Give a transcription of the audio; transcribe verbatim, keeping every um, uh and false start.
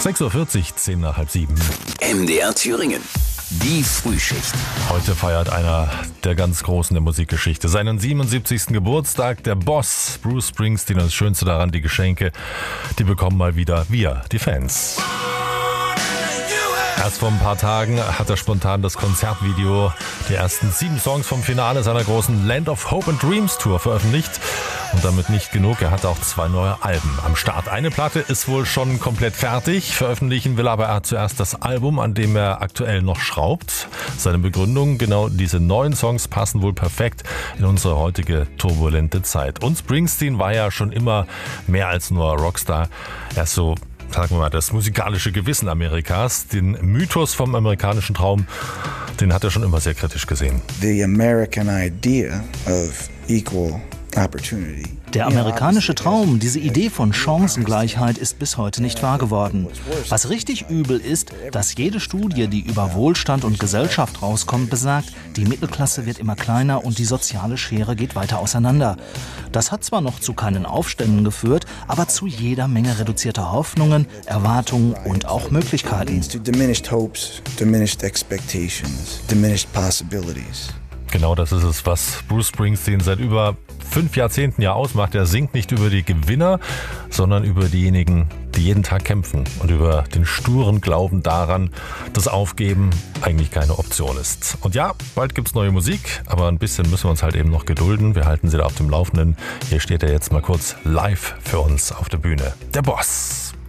sechs Uhr vierzig, zehn nach halb sieben. M D R Thüringen. Die Frühschicht. Heute feiert einer der ganz Großen der Musikgeschichte seinen siebenundsiebzigsten Geburtstag. Der Boss, Bruce Springsteen. Und das Schönste daran, die Geschenke, die bekommen mal wieder wir, die Fans. Erst vor ein paar Tagen hat er spontan das Konzertvideo, die ersten sieben Songs vom Finale seiner großen Land of Hope and Dreams Tour veröffentlicht. Und damit nicht genug, er hat auch zwei neue Alben am Start. Eine Platte ist wohl schon komplett fertig, veröffentlichen will aber er zuerst das Album, an dem er aktuell noch schraubt. Seine Begründung, genau diese neuen Songs passen wohl perfekt in unsere heutige turbulente Zeit. Und Springsteen war ja schon immer mehr als nur Rockstar. Er ist so, sagen wir mal, das musikalische Gewissen Amerikas. Den Mythos vom amerikanischen Traum, den hat er schon immer sehr kritisch gesehen. The American idea of equal opportunity. Der amerikanische Traum, diese Idee von Chancengleichheit, ist bis heute nicht wahr geworden. Was richtig übel ist, dass jede Studie, die über Wohlstand und Gesellschaft rauskommt, besagt, die Mittelklasse wird immer kleiner und die soziale Schere geht weiter auseinander. Das hat zwar noch zu keinen Aufständen geführt, aber zu jeder Menge reduzierter Hoffnungen, Erwartungen und auch Möglichkeiten. Diminished hopes, diminished expectations, diminished possibilities. Genau das ist es, was Bruce Springsteen seit über fünf Jahrzehnten ja ausmacht. Er singt nicht über die Gewinner, sondern über diejenigen, die jeden Tag kämpfen und über den sturen Glauben daran, dass Aufgeben eigentlich keine Option ist. Und ja, bald gibt's neue Musik, aber ein bisschen müssen wir uns halt eben noch gedulden. Wir halten Sie da auf dem Laufenden. Hier steht er jetzt mal kurz live für uns auf der Bühne. Der Boss.